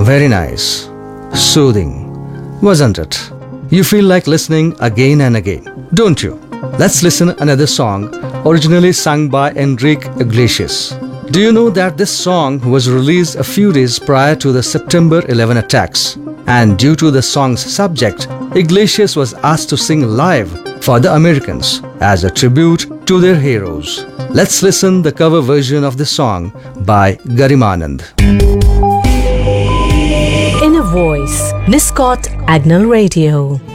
Very nice. Soothing. Wasn't it? You feel like listening again and again, don't you? Let's listen another song originally sung by Enrique Iglesias. Do you know that this song was released a few days prior to the September 11 attacks? And due to the song's subject, Iglesias was asked to sing live for the Americans as a tribute to their heroes. Let's listen the cover version of the song by Garimanand. Inner Voice, Niscot Agnel Radio.